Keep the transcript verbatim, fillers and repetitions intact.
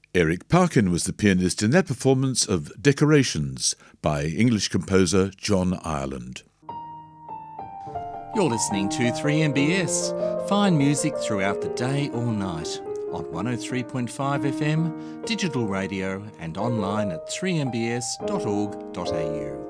Eric Parkin was the pianist in that performance of Decorations by English composer John Ireland. You're listening to three M B S, fine music throughout the day or night on one oh three point five F M, digital radio and online at three m b s dot org dot a u.